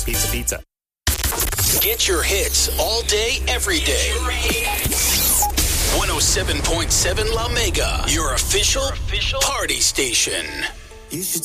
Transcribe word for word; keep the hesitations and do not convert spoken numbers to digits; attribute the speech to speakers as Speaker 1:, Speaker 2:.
Speaker 1: Pizza, pizza.
Speaker 2: Get your hits all day, every day. one oh seven point seven La Mega, your official party station.
Speaker 3: You should